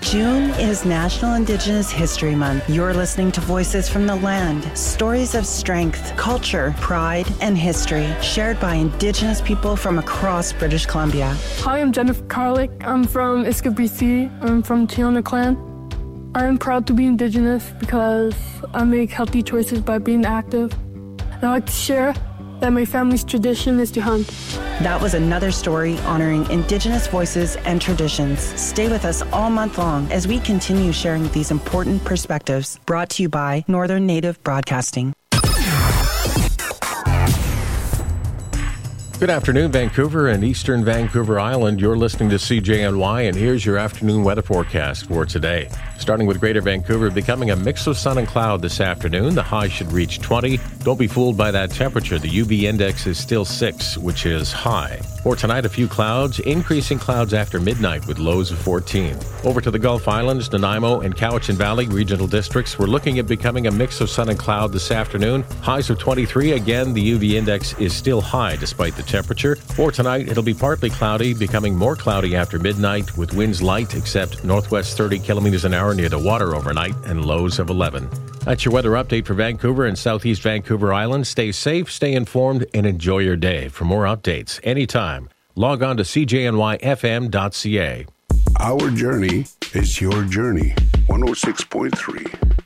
June is National Indigenous History Month. You're listening to Voices from the Land, stories of strength, culture, pride, and history shared by Indigenous people from across British Columbia. Hi, I'm Jennifer Carlick. I'm from Iska, BC. I'm from Tiona Clan. I'm proud to be Indigenous because I make healthy choices by being active. And I like to share that my family's tradition is to hunt. That was another story honoring Indigenous voices and traditions. Stay with us all month long as we continue sharing these important perspectives. Brought to you by Northern Native Broadcasting. Good afternoon, Vancouver and Eastern Vancouver Island. You're listening to CJNY, and here's your afternoon weather forecast for today. Starting with Greater Vancouver, becoming a mix of sun and cloud this afternoon. The high should reach 20. Don't be fooled by that temperature. The UV index is still 6, which is high. For tonight, a few clouds, increasing clouds after midnight with lows of 14. Over to the Gulf Islands, Nanaimo and Cowichan Valley regional districts. We're looking at becoming a mix of sun and cloud this afternoon. Highs of 23. Again, the UV index is still high despite the temperature. For tonight, it'll be partly cloudy, becoming more cloudy after midnight with winds light except northwest 30 kilometers an hour near the water overnight and lows of 11. That's your weather update for Vancouver and Southeast Vancouver Island. Stay safe, stay informed, and enjoy your day. For more updates anytime, log on to cjnyfm.ca. Our journey is your journey. 106.3.